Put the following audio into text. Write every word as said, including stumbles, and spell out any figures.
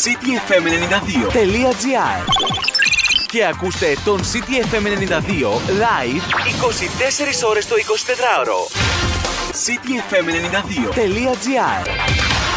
cityfm ενενήντα δύο τελεία gr και ακούστε τον City εφ εμ ενενήντα δύο live είκοσι τέσσερις ώρες το εικοσιτετράωρο. cityfm ενενήντα δύο τελεία gr